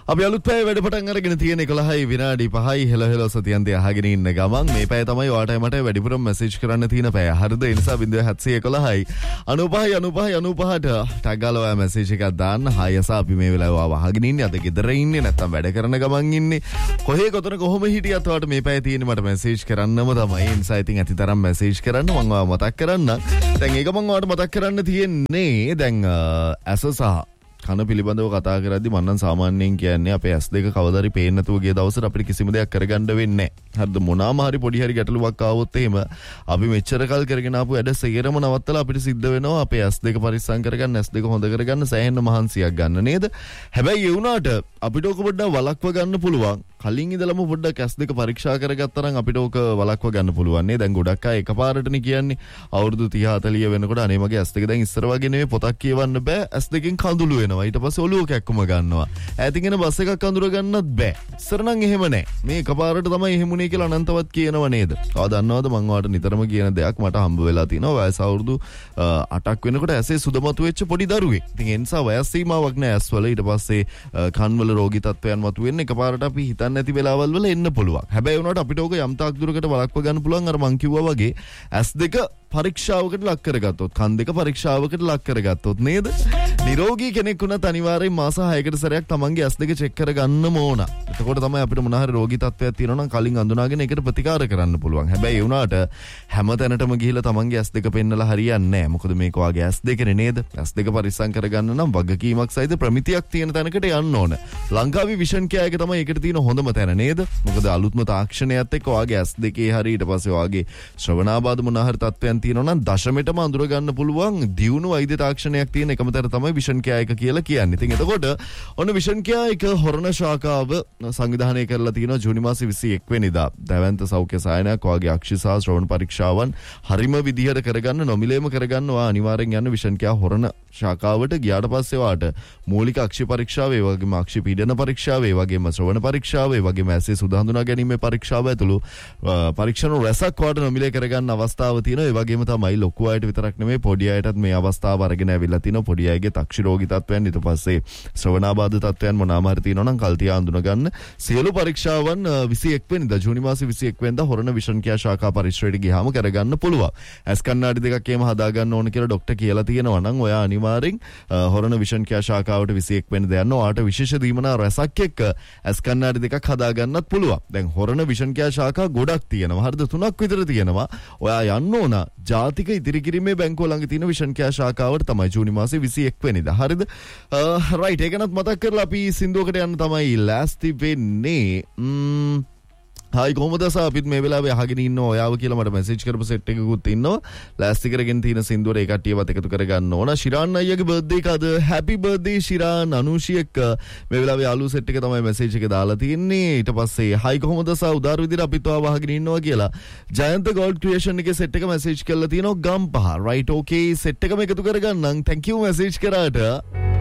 අපි අලුත් පැය වැඩ පටන් අරගෙන තියෙන 11යි විනාඩි 5යි හෙලහෙල සතියන්තය අහගෙන ඉන්න ගමන් මේ පැය තමයි ඔයාලට මට වැඩිපුරම මැසේජ් කරන්න තියෙන පැය. හරිද? ඒ නිසා 0711යි 95ට ටැග් ගාලා ඔයා මැසේජ් එකක් දාන්න. හායි අස අපි මේ වෙලාව ආව අහගෙන ඉන්නේ. අද ගෙදර ඉන්නේ නැත්නම් වැඩ කරන ගමන් ඉන්නේ. කොහේ කොතන කොහොම හිටියත් ඔයාලට මේ පැය තියෙන්නේ මට මැසේජ් කරන්නම තමයි. ඒ නිසා ඉතින් ඇතිතරම් මැසේජ් කරන්න මම ඔයාව මතක් කරන්න. දැන් ඒක මම ඔයාලට මතක් කරන්න තියෙන්නේ දැන් ඇස සහ කන පිළිබඳව කතා කරද්දි මම නම් සාමාන්‍යයෙන් කියන්නේ අපේ S2 කවදාරි පේන්නේ නැතුව ගිය දවසට අපිට කිසිම දෙයක් කරගන්න වෙන්නේ නැහැ. හරිද? මොනවාම හරි පොඩි හරි ගැටලුවක් ආවොත් එහෙම අපි මෙච්චර කල් කරගෙන ආපු වැඩ සේරම නවත්තලා අපිට සිද්ධ වෙනවා අපේ S2 පරිස්සම් කරගන්න, S2 හොඳ කරගන්න සෑහෙන මහන්සියක් ගන්න නේද? හැබැයි ඒ වුණාට අපිට ඔක පොඩ්ඩක් වළක්ව ගන්න පුළුවන්. කලින් ඉඳලම පොඩ්ඩක් S2 පරීක්ෂා කරගත්තා නම් අපිට ඕක වළක්ව ගන්න පුළුවන් නේ. දැන් ගොඩක් අය එකපාරටනේ කියන්නේ අවුරුදු 30 40 වෙනකොට අනේ මගේ S2 දැන් ඉස්සර වගේ නෙවෙයි පොතක් කියවන්න බෑ. S2කින් කඳුළු වෙනවා. ඊට පස්සේ ඔලුව කැක්කුම ගන්නවා. ඈතින් එන බස් එකක් අඳුර ගන්නත් බෑ. ඉස්සර නම් එහෙම නෑ. මේ එකපාරට තමයි එහෙමුනේ කියලා අනන්තවත් කියනව නේද? ආ දන්නවද මම ඔයාලට නිතරම කියන දෙයක් මට හම්බ වෙලා තිනවා. වයස අවුරුදු 8ක් වෙනකොට ඇසේ සුදමතු වෙච්ච පොඩි දරුවෙක්. ඉතින් ඒ නිසා වයස් සීමාවක් නෑ ඇස් වල. ඊට පස්සේ කන් වල රෝගී තත්ත්වයන් මතුවෙන්නේ එකපාරට අපි හිතන්නේ නැති වෙලාවල් වල එන්න පුළුවන්. හැබැයි උනාට අපිට ඕක යම් තාක් දුරකට වළක්ව ගන්න පුළුවන්. අර මං කිව්වා වගේ S2 පරීක්ෂාවකට ලක් කරගත්තොත්, කන් දෙක පරීක්ෂාවකට ලක් කරගත්තොත් නේද? නිරෝගී කෙනෙක් වුණත් අනිවාර්යෙන් මාස 6කට සැරයක් තමන්ගේ S2 චෙක් කරගන්නම ඕන. එතකොට තමයි අපිට මොන හරි රෝගී තත්ත්වයක් තියෙනවා නම් කලින් අඳුනාගෙන ඒකට ප්‍රතිකාර කරන්න පුළුවන්. හැබැයි ඒ වුණාට හැම තැනටම ගිහිල්ලා තමන්ගේ S2 පෙන්නලා හරියන්නේ නැහැ. මොකද මේක වාගේ S2 නේද? S2 පරිස්සම් කරගන්න නම් වගකීමක් සහිත ප්‍රමිතියක් තියෙන තැනකට යන්න ඕන. ලංකාවේ විෂන් කෙයා එක තමයි ඒකට තියෙන හොඳම තැන නේද? මොකද අලුත්ම තාක්ෂණයත් එක්ක වාගේ S2 හරි ඊට පස්සේ වාගේ ශ්‍රවණාබාධ මොන හරි තත්ත්වයන් තියෙනවා නම් දශමෙටම අඳුර ගන්න පුළුවන් දියුණු වෛද්‍ය තාක්ෂණයක් තියෙන එකම තැන තමයි විෂන් කෙයා එක කියලා කියන්නේ. ඉතින් එතකොට ඔන්න විෂන් කෙයා එක හොරණ ශාඛාව සංවිධානය කරලා තියෙනවා ජූනි මාසේ 21 වෙනිදා. දැවැන්ත සෞඛ්‍ය සායනයක් වාගේ අක්ෂි සහ ශ්‍රවණ පරීක්ෂාවන් හරිම විදිහට කරගන්න නොමිලේම කරගන්න ඔයා අනිවාර්යෙන් යන්න විෂන් කෙයා හොරණ ශාඛාවට ගියාට පස්සේ වාට මූලික අක්ෂි පරීක්ෂාව, ඒ වගේම අක්ෂි පීඩන පරීක්ෂාව, ඒ වගේම ශ්‍රවණ පරීක්ෂාව, ඒ වගේම ඇසේ සුද හඳුනා ගැනීමේ පරීක්ෂාව ඇතුළු පරීක්ෂණ රැසක් වාට නොමිලේ කරගන්න අවස්ථාව තියෙනවා. ඒ වගේම තමයි ලොකු අයට විතරක් නෙමෙයි පොඩි අයටත් මේ අවස්ථාව අරගෙන ඇවිල්ලා තිනවා. පොඩි අයගේ තක්ෂි රෝගී තත්ත්වයන්, ඊට පස්සේ ශ්‍රවණාබාධ තත්ත්වයන් මොනවාම හරි තියෙනවා නම් කල්තියා අඳුන ගන්න. සියලු පරීක්ෂාවන් 21 වෙනිදා ජූනි මාසේ 21 වෙනිදා හොරණ විෂන් කෙයා ශාඛා පරිශ්‍රයට ගියාම කරගන්න පුළුවන්. ඇස් කණ්ණාඩි දෙකක් එහෙම හදා ගන්න ඕන කියලා ડોක්ටර් කියලා තියෙනවා නම් ඔයා අනිවාර්යෙන් හොරණ විෂන් කෙයා ශාඛාවට 21 වෙනිදා යන්න. ඔයාට විශේෂ දීමනා රැසක් එක්ක ඇස් කණ්ණාඩි දෙකක් හදා ගන්නත් පුළුවන්. දැන් හොරණ විෂන් කෙයා ශාඛා ගොඩක් තියෙනවා. හරිද? 3ක් විතර තියෙනවා. ඔයා යන්න ඕන ජාතික ඉදිරි කිරීමේ බැංකුව ළඟ තියෙන විෂන් කෙයා ශාඛාවට තමයි ජූනි මාසේ 21 වෙනිදා. හරිද? රයිට්. ඒකනත් මතක් කරලා අපි සින්දුවකට යන්න තමයි ලෑස්ති වෙන්නේ. හායි කොහොමද සර්? අපිත් මේ වෙලාවේ අහගෙන ඉන්නවා ඔයාව කියලා මට මැසේජ් කරපු සෙට් එකකුත් ඉන්නවා. ලෑස්ති කරගෙන තියෙන සින්දුවර ඒ කට්ටියවත් එකතු කරගන්න ඕන. ශිරාන් අයියාගේ බර්ත්ඩේ එක අද. හැපි බර්ත්ඩේ ශිරාන්. අනුෂි එක්ක මේ වෙලාවේ යාළු සෙට් එක තමයි මැසේජ් එක දාලා තියෙන්නේ. ඊට පස්සේ හායි කොහොමද සර්? උදාර විදිහට අපිත් ඔයාව අහගෙන ඉන්නවා කියලා ජයන්ත ගෝල්ඩ් ක්‍රියේෂන් එකේ සෙට් එක මැසේජ් කරලා තියෙනවා ගම්පහ. රයිට් ඕකේ සෙට් එකම එකතු කරගන්නම්. thank you මැසේජ් කරාට.